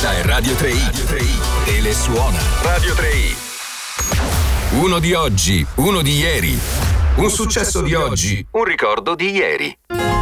Questa è Radio 3i. Telesuona. Radio 3i. Uno di oggi, uno di ieri. Un successo di oggi, un ricordo di ieri.